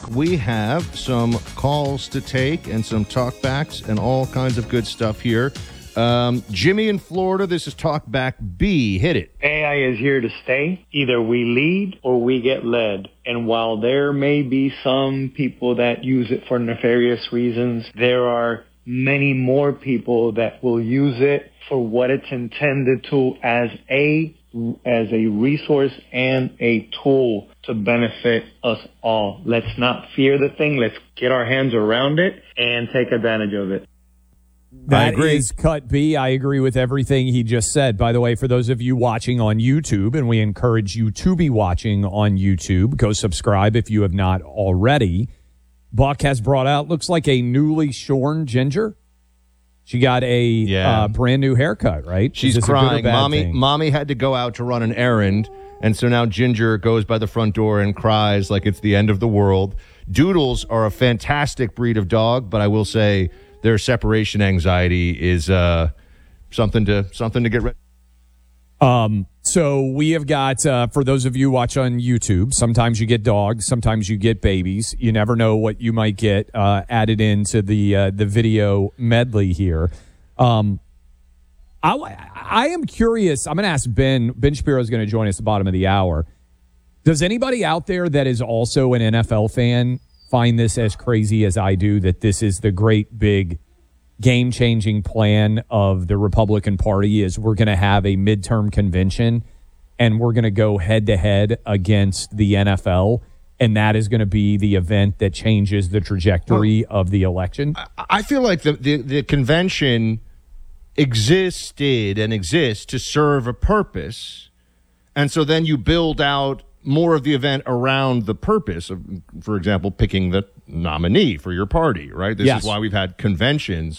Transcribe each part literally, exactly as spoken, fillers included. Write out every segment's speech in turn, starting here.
we have some calls to take and some talkbacks and all kinds of good stuff here. Um, Jimmy in Florida, this is Talkback B. Hit it. A I is here to stay. Either we lead or we get led. And while there may be some people that use it for nefarious reasons, there are many more people that will use it for what it's intended to, as a as a resource and a tool to benefit us all. Let's not fear the thing. Let's get our hands around it and take advantage of it. That is Cut B. I agree with everything he just said. By the way, for those of you watching on YouTube, and we encourage you to be watching on YouTube, go subscribe if you have not already. Buck has brought out, looks like a newly shorn Ginger. She got a yeah. uh, brand new haircut, right? She's crying. Mommy, thing? mommy had to go out to run an errand, and so now Ginger goes by the front door and cries like it's the end of the world. Doodles are a fantastic breed of dog, but I will say their separation anxiety is uh, something to something to get ready. Um, so we have got, uh, for those of you who watch on YouTube, sometimes you get dogs, sometimes you get babies. You never know what you might get uh, added into the uh, the video medley here. Um, I, I am curious. I'm going to ask Ben. Ben Shapiro is going to join us at the bottom of the hour. Does anybody out there that is also an N F L fan find this as crazy as I do, that this is the great big game-changing plan of the Republican Party is we're going to have a midterm convention and we're going to go head-to-head against the N F L, and that is going to be the event that changes the trajectory well, of the election? I feel like the, the, the convention existed and exists to serve a purpose, and so then you build out more of the event around the purpose of, for example, picking the nominee for your party, right? This yes. is why we've had conventions.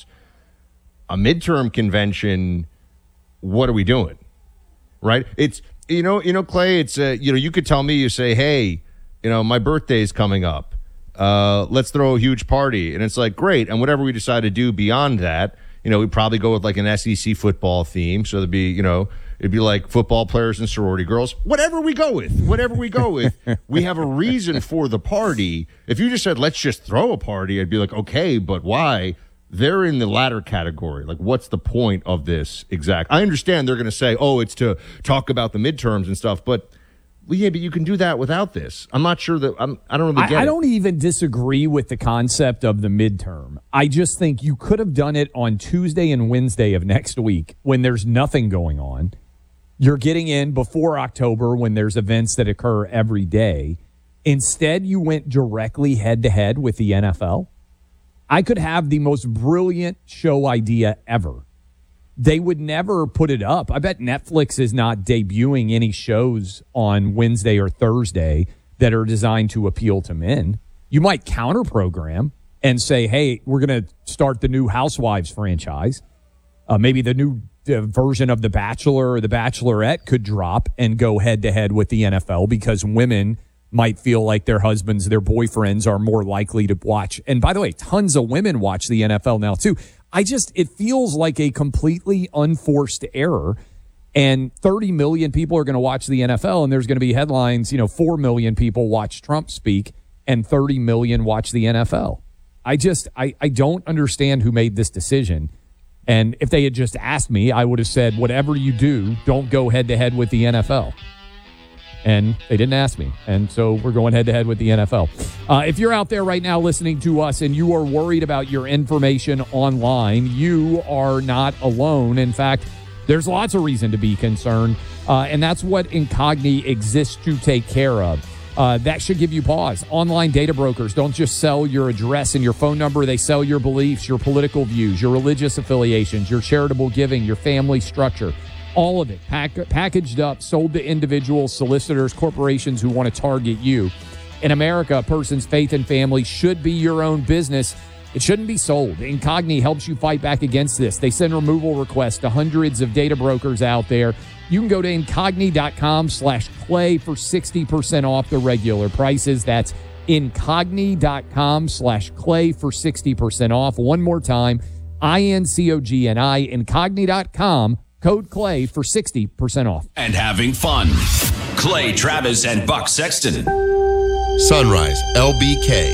A midterm convention, what are we doing? Right? It's, you know, you know, Clay, it's, uh, you know, you could tell me, you say, hey, you know, my birthday's coming up. Uh, let's throw a huge party. And it's like, great. And whatever we decide to do beyond that, you know, we'd probably go with like an S E C football theme. So there'd be, you know, it'd be like football players and sorority girls. Whatever we go with, whatever we go with, we have a reason for the party. If you just said, let's just throw a party, I'd be like, okay, but why? They're in the latter category. Like, what's the point of this exact? I understand they're going to say, oh, it's to talk about the midterms and stuff, but well, yeah, but you can do that without this. I'm not sure that I'm, I don't really get I, it. I don't even disagree with the concept of the midterm. I just think you could have done it on Tuesday and Wednesday of next week when there's nothing going on. You're getting in before October when there's events that occur every day. Instead, you went directly head-to-head with the N F L. I could have the most brilliant show idea ever. They would never put it up. I bet Netflix is not debuting any shows on Wednesday or Thursday that are designed to appeal to men. You might counter-program and say, hey, we're going to start the new Housewives franchise. Uh, maybe the new uh, version of The Bachelor or The Bachelorette could drop and go head-to-head with the N F L because women might feel like their husbands, their boyfriends are more likely to watch. And by the way, tons of women watch the N F L now too. I just, it feels like a completely unforced error. And thirty million people are going to watch the N F L, and there's going to be headlines, you know, four million people watch Trump speak and thirty million watch the N F L. I just, I, I don't understand who made this decision. And if they had just asked me, I would have said, whatever you do, don't go head-to-head with the N F L. And they didn't ask me. And so we're going head-to-head with the N F L. Uh, if you're out there right now listening to us and you are worried about your information online, you are not alone. In fact, there's lots of reason to be concerned. Uh, and that's what Incogni exists to take care of. Uh, that should give you pause. Online data brokers don't just sell your address and your phone number. They sell your beliefs, your political views, your religious affiliations, your charitable giving, your family structure. All of it pack, packaged up, sold to individuals, solicitors, corporations who want to target you. In America, a person's faith and family should be your own business. It shouldn't be sold. Incogni helps you fight back against this. They send removal requests to hundreds of data brokers out there. You can go to incogni.com slash clay for sixty percent off the regular prices. That's incogni.com slash clay for sixty percent off. One more time, I N C O G N I, incogni dot com, code clay for sixty percent off. And having fun. Clay Travis and Buck Sexton. Sunrise L B K